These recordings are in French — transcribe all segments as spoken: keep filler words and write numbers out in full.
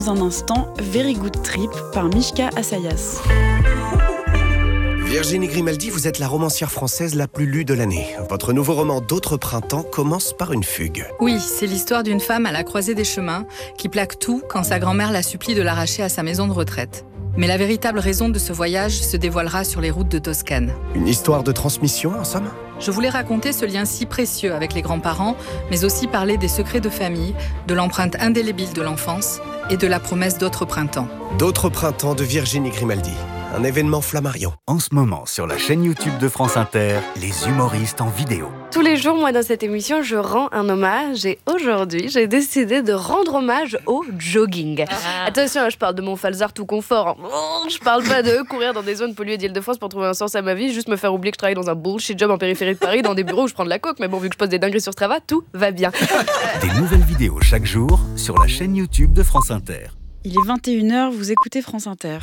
Dans un instant, Very Good Trip par Mishka Assayas. Virginie Grimaldi, vous êtes la romancière française la plus lue de l'année. Votre nouveau roman D'autres printemps commence par une fugue. Oui, c'est l'histoire d'une femme à la croisée des chemins qui plaque tout quand sa grand-mère la supplie de l'arracher à sa maison de retraite. Mais la véritable raison de ce voyage se dévoilera sur les routes de Toscane. Une histoire de transmission, en somme ? Je voulais raconter ce lien si précieux avec les grands-parents, mais aussi parler des secrets de famille, de l'empreinte indélébile de l'enfance et de la promesse d'autres printemps. D'autres printemps de Virginie Grimaldi. Un événement Flammarion. En ce moment, sur la chaîne YouTube de France Inter, les humoristes en vidéo. Tous les jours, moi, dans cette émission, je rends un hommage. Et aujourd'hui, j'ai décidé de rendre hommage au jogging. Ah. Attention, je parle de mon falzar tout confort. Je parle pas de courir dans des zones polluées d'Île-de-France pour trouver un sens à ma vie, juste me faire oublier que je travaille dans un bullshit job en périphérie de Paris, dans des bureaux où je prends de la coke. Mais bon, vu que je pose des dingueries sur Strava, tout va bien. Des nouvelles vidéos chaque jour sur la chaîne YouTube de France Inter. Il est vingt et une heures, vous écoutez France Inter.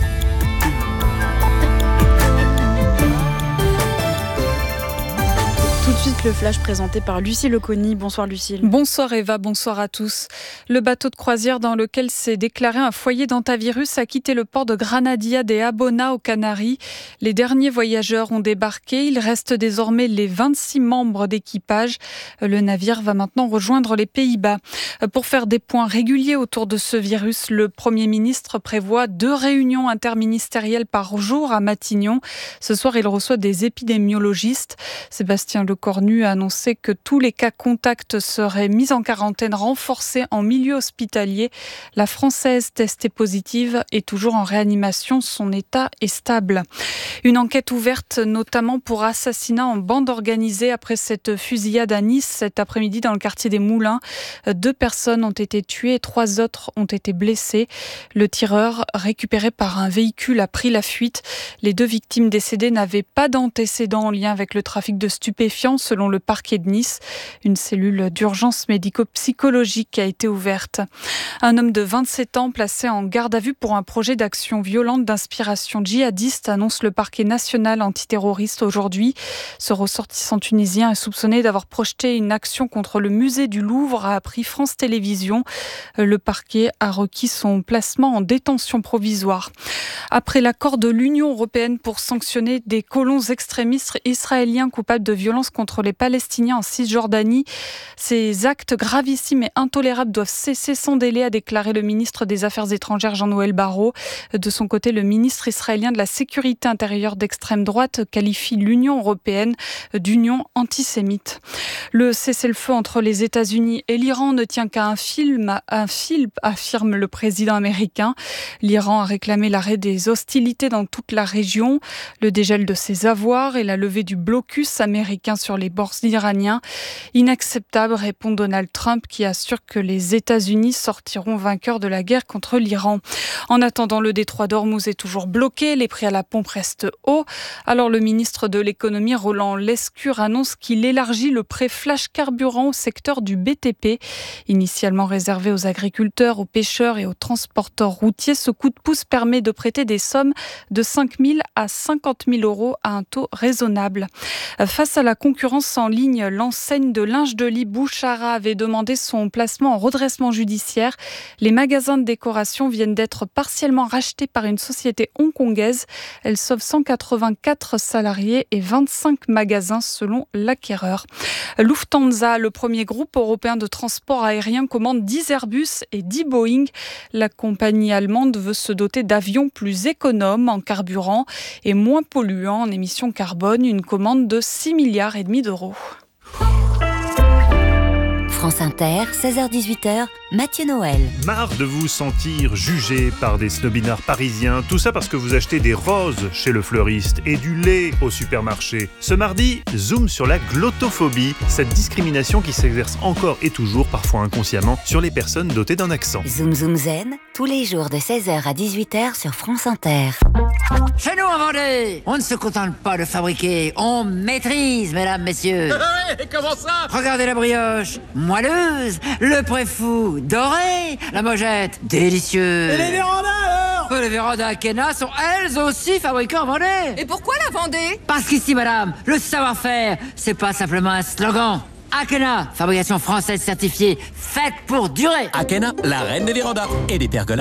Tout de suite, le flash présenté par Lucille Oconi. Bonsoir Lucille. Bonsoir Eva, bonsoir à tous. Le bateau de croisière dans lequel s'est déclaré un foyer d'hantavirus a quitté le port de Granadia de Abona aux Canaries. Les derniers voyageurs ont débarqué. Il reste désormais les vingt-six membres d'équipage. Le navire va maintenant rejoindre les Pays-Bas. Pour faire des points réguliers autour de ce virus, le Premier ministre prévoit deux réunions interministérielles par jour à Matignon. Ce soir, il reçoit des épidémiologistes. Sébastien Lecornu a annoncé que tous les cas contacts seraient mis en quarantaine renforcée en milieu hospitalier. La Française testée positive est toujours en réanimation. Son état est stable. Une enquête ouverte notamment pour assassinat en bande organisée après cette fusillade à Nice cet après-midi dans le quartier des Moulins. Deux personnes ont été tuées et trois autres ont été blessées. Le tireur, récupéré par un véhicule, a pris la fuite. Les deux victimes décédées n'avaient pas d'antécédents en lien avec le trafic de stupéfiants, selon le parquet de Nice. Une cellule d'urgence médico-psychologique a été ouverte. Un homme de vingt-sept ans placé en garde à vue pour un projet d'action violente d'inspiration djihadiste, annonce le parquet national antiterroriste aujourd'hui. Ce ressortissant tunisien est soupçonné d'avoir projeté une action contre le musée du Louvre, a appris France Télévisions. Le parquet a requis son placement en détention provisoire. Après l'accord de l'Union européenne pour sanctionner des colons extrémistes israéliens coupables de violences contre les Palestiniens en Cisjordanie, ces actes gravissimes et intolérables doivent cesser sans délai, a déclaré le ministre des Affaires étrangères Jean-Noël Barrot. De son côté, le ministre israélien de la Sécurité intérieure d'extrême droite qualifie l'Union européenne d'union antisémite. Le cessez-le-feu entre les États-Unis et l'Iran ne tient qu'à un film, un fil, affirme le président américain. L'Iran a réclamé l'arrêt des hostilités dans toute la région, le dégel de ses avoirs et la levée du blocus américain sur les bords iraniens. Inacceptable, répond Donald Trump, qui assure que les États-Unis sortiront vainqueurs de la guerre contre l'Iran. En attendant, le détroit d'Ormuz est toujours bloqué, les prix à la pompe restent hauts. Alors le ministre de l'économie, Roland Lescure, annonce qu'il élargit le prêt flash carburant au secteur du B T P. Initialement réservé aux agriculteurs, aux pêcheurs et aux transporteurs routiers, ce coup de pouce permet de prêter des sommes de cinq mille à cinquante mille euros à un taux raisonnable. Face à la concurrence en ligne, l'enseigne de linge de lit Bouchara avait demandé son placement en redressement judiciaire. Les magasins de décoration viennent d'être partiellement rachetés par une société hongkongaise. Elle sauve cent quatre-vingt-quatre salariés et vingt-cinq magasins selon l'acquéreur. Lufthansa, le premier groupe européen de transport aérien, commande dix Airbus et dix Boeing. La compagnie allemande veut se doter d'avions plus économes en carburant et moins polluants en émissions carbone. Une commande de six milliards et demi d'euros. France Inter, seize heures dix-huit heures, Mathieu Noël. Marre de vous sentir jugé par des snobinards parisiens, tout ça parce que vous achetez des roses chez le fleuriste et du lait au supermarché. Ce mardi, zoom sur la glottophobie, cette discrimination qui s'exerce encore et toujours, parfois inconsciemment, sur les personnes dotées d'un accent. Zoom Zoom Zen, tous les jours de seize heures à dix-huit heures sur France Inter. Chez nous en Vendée, on ne se contente pas de fabriquer, on maîtrise, mesdames, messieurs. Ouais, comment ça? Regardez la brioche, moelleuse, le préfou, doré, la mojette, délicieux. Et les vérandas alors? Les vérandas Akena sont elles aussi fabriquées en Vendée. Et pourquoi la Vendée? Parce qu'ici, madame, le savoir-faire, c'est pas simplement un slogan. Akena, fabrication française certifiée, faite pour durer. Akena, la reine des vérandas et des pergolas.